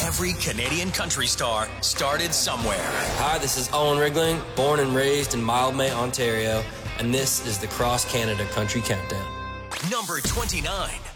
Every Canadian country star started somewhere. Hi, this is Owen Rigling, born and raised in Mildmay, Ontario, and this is the Cross Canada Country Countdown. Number 29.